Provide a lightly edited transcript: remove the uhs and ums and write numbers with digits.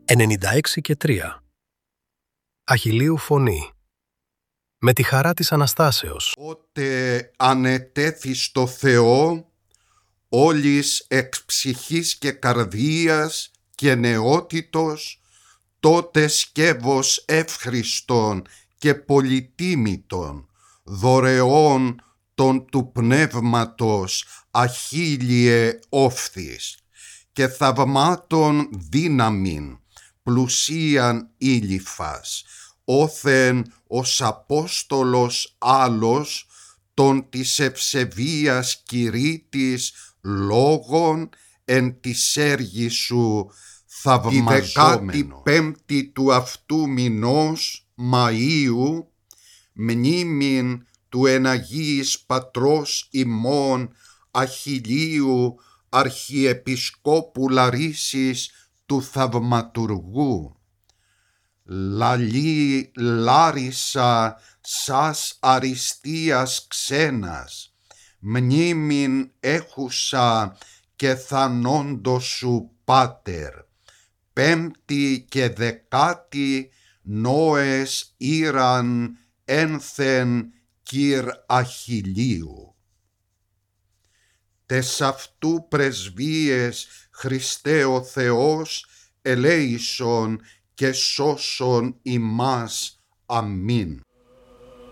96:3. Αχιλλείου φωνή. Με τη χαρά της Αναστάσεως. Ότε ανετέθη στο Θεό, όλης εξ ψυχής και καρδίας και νεότητος, τότε σκεύος εύχριστον και πολυτίμητον, δωρεών των του πνεύματος αχίλιε όφθης, και θαυμάτων δύναμην πλουσίαν ήλυφας, όθεν ως Απόστολος άλλος των της ευσεβίας κηρύττης λόγων εν της έργης σου θαυμαζόμενο. Τη 15η του αυτού μηνός Μαΐου, μνήμην του εν Αγίης Πατρός ημών Αχιλλείου Αρχιεπισκόπου Λαρίσης του Θαυματουργού, λαλή Λάρισα σας αριστείας ξένας, μνήμην έχουσα και θανόντος σου πάτερ, 5η και 10η νόες ήραν ένθεν κυρ Αχιλλείου. Τες αυτού πρεσβείες Χριστέ ο Θεός ελέησον και σώσον ημάς. Αμήν.